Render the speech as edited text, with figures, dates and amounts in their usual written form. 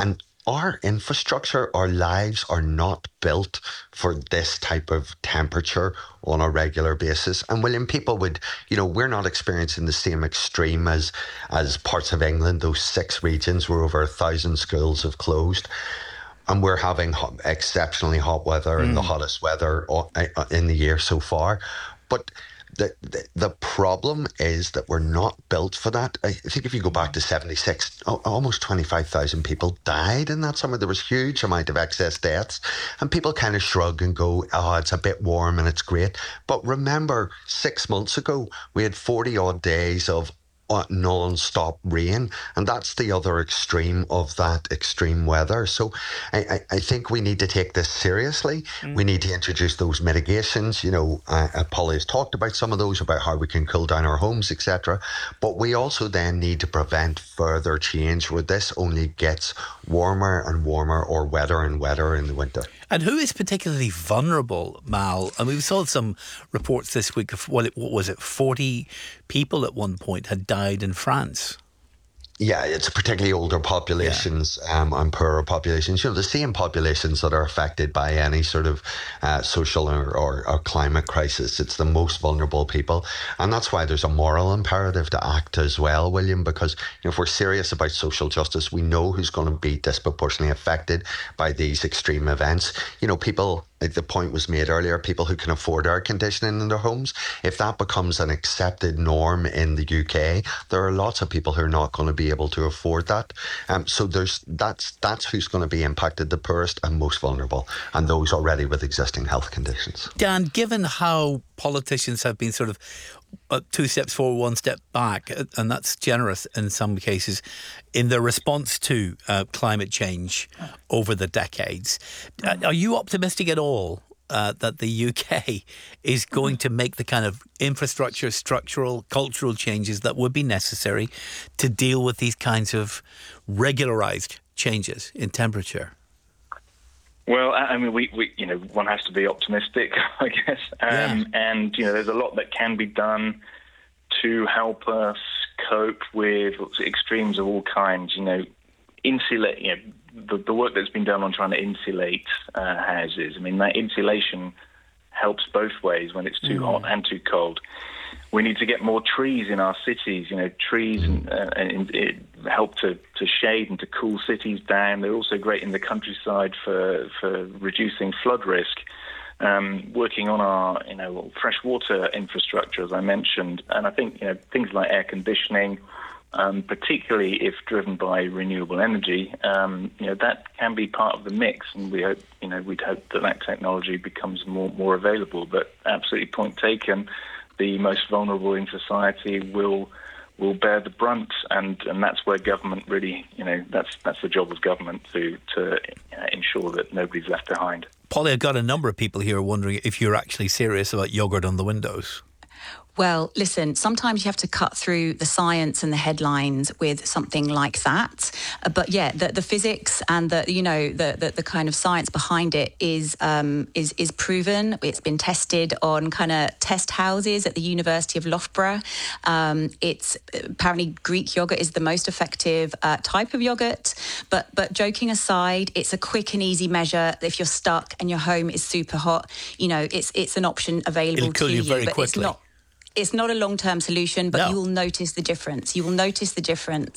And our infrastructure, our lives are not built for this type of temperature on a regular basis. And William, people would, we're not experiencing the same extreme as parts of England, those 6 regions where over 1,000 schools have closed. And we're having exceptionally hot weather and the hottest weather in the year so far. But the problem is that we're not built for that. I think if you go back to 76, almost 25,000 people died in that summer. There was huge amount of excess deaths, and people kind of shrug and go, oh, it's a bit warm and it's great. But remember, 6 months ago, we had 40 odd days of non-stop rain, and that's the other extreme of that extreme weather. So I think we need to take this seriously. We need to introduce those mitigations. Polly has talked about some of those, about how we can cool down our homes, etc. But we also then need to prevent further change where this only gets warmer and warmer, or wetter and wetter in the winter. And who is particularly vulnerable, Mal? And we saw some reports this week of, what was it, 40 people at one point had died in France. Yeah, it's particularly older populations and poorer populations. The same populations that are affected by any sort of social or climate crisis. It's the most vulnerable people. And that's why there's a moral imperative to act as well, William, because if we're serious about social justice, we know who's going to be disproportionately affected by these extreme events. People, like the point was made earlier, people who can afford air conditioning in their homes. If that becomes an accepted norm in the UK, there are lots of people who are not going to be able to afford that. So that's who's going to be impacted the poorest and most vulnerable, and those already with existing health conditions. Dan, given how politicians have been sort of 2 steps forward, 1 step back, and that's generous in some cases, in their response to climate change over the decades, are you optimistic at all that the UK is going to make the kind of infrastructure, structural, cultural changes that would be necessary to deal with these kinds of regularised changes in temperature? Well, I mean, we one has to be optimistic, I guess. And, there's a lot that can be done to help us cope with extremes of all kinds. Insulate, the work that's been done on trying to insulate houses. I mean, that insulation helps both ways when it's too hot and too cold. We need to get more trees in our cities. Trees and it help to shade and to cool cities down. They're also great in the countryside for reducing flood risk. Working on our freshwater infrastructure, as I mentioned, and I think things like air conditioning, particularly if driven by renewable energy, that can be part of the mix, and we'd hope that technology becomes more available. But absolutely, point taken. The most vulnerable in society will bear the brunt, and that's where government really, that's the job of government to ensure that nobody's left behind. Polly, I've got a number of people here wondering if you're actually serious about yoghurt on the windows. Well, listen, sometimes you have to cut through the science and the headlines with something like that. But yeah, the physics and the kind of science behind it is proven. It's been tested on kind of test houses at the University of Loughborough. It's apparently Greek yogurt is the most effective type of yogurt. But joking aside, it's a quick and easy measure. If you're stuck and your home is super hot, it's an option available to you. It'll kill you very quickly. It's not a long-term solution, but you will notice the difference. You will notice the difference